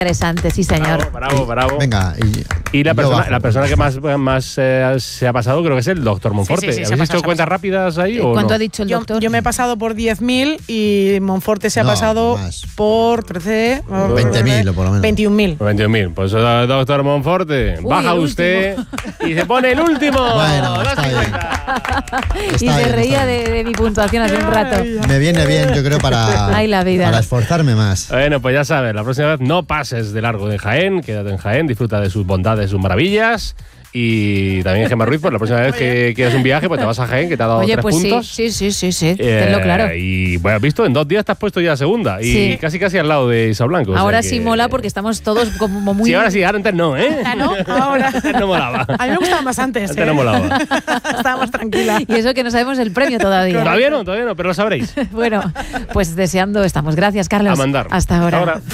Interesante, sí, señor. Bravo. Venga, Y la persona que más se ha pasado creo que es el doctor Monforte. Sí, ¿Habéis hecho cuentas rápidas ahí o ¿Cuánto no? ha dicho el doctor? Yo me he pasado por 10.000 y Monforte se ha pasado más. por 13... 20.000 o por lo menos. 21.000. 21.000. Pues doctor Monforte, baja el usted y se pone el último. Bueno, está bien. Y Está se bien, reía está bien. de mi puntuación hace un rato. Me viene bien, yo creo, Ay, la vida. para esforzarme más. Bueno, pues ya sabes, la próxima vez no pases de largo de Jaén, quédate en Jaén, disfruta de sus bondades, sus maravillas. Y también Gemma Ruiz, pues la próxima vez que quieras un viaje, pues te vas a Jaén, que te ha dado 3 pues puntos. sí. Tenlo claro. Y bueno, has visto, en 2 días te has puesto ya segunda. Y Sí. casi al lado de Isa Blanco. Ahora sí mola porque estamos todos como muy... Sí, ahora sí, ahora antes no, ¿eh? ¿No? Ahora. Antes no molaba. A mí me gustaba más antes. Antes no molaba. Estábamos tranquilas. Y eso que no sabemos el premio todavía. Todavía no, pero lo sabréis. Bueno, pues deseando estamos. Gracias, Carlos. A mandar. Hasta ahora.